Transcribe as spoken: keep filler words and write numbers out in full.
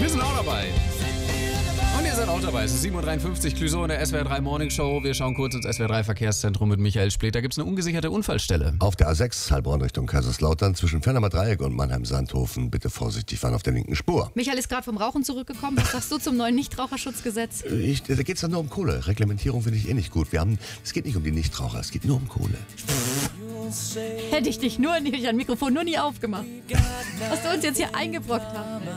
Wir sind auch dabei. Und ihr seid auch dabei. Es ist sieben Uhr dreiundfünfzig, Clouseau in der S W R drei Morning Show. Wir schauen kurz ins S W R drei Verkehrszentrum mit Michael Splitt. Da gibt es eine ungesicherte Unfallstelle. Auf der A sechs Heilbronn Richtung Kaiserslautern zwischen Fennermer Dreieck und Mannheim-Sandhofen. Bitte vorsichtig fahren auf der linken Spur. Michael ist gerade vom Rauchen zurückgekommen. Was sagst du zum neuen Nichtraucherschutzgesetz? Ich, da geht es dann nur um Kohle. Reglementierung finde ich eh nicht gut. Wir haben, es geht nicht um die Nichtraucher, es geht nur um Kohle. Hätte ich dich nur nicht an Mikrofon nur nie aufgemacht. Was du uns jetzt hier eingebrockt hast.